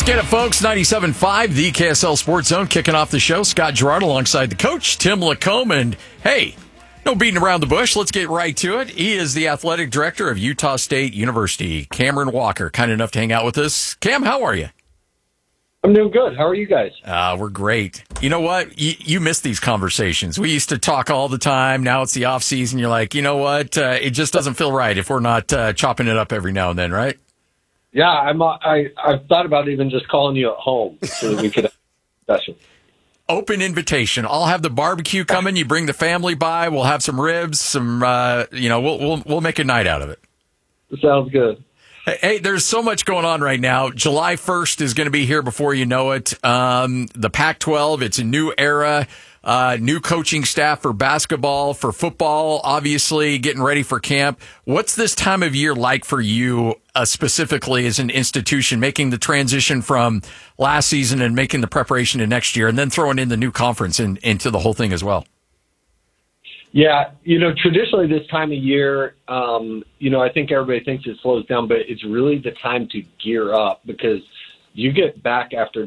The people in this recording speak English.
Get it, folks. 97.5, the KSL Sports Zone, kicking off the show. Scott Gerard alongside the coach, Tim Lacombe. And, hey, no beating around the bush. Let's get right to it. He is the athletic director of Utah State University, Cameron Walker. Kind enough to hang out with us. Cam, how are you? I'm doing good. How are you guys? We're great. You know what? You miss these conversations. We used to talk all the time. Now it's the off season. You're like, you know what? It just doesn't feel right if we're not chopping it up every now and then, right? Yeah, I've thought about even just calling you at home so that we could have a discussion. Open invitation. I'll have the barbecue coming. You bring the family by. We'll have some ribs. Some, we'll make a night out of it. Sounds good. Hey, there's so much going on right now. July 1st is going to be here before you know it. The Pac-12, it's a new era. New coaching staff for basketball, for football, obviously getting ready for camp. What's this time of year like for you specifically as an institution, making the transition from last season and making the preparation to next year and then throwing in the new conference into the whole thing as well? Yeah, traditionally this time of year, I think everybody thinks it slows down, but it's really the time to gear up because you get back after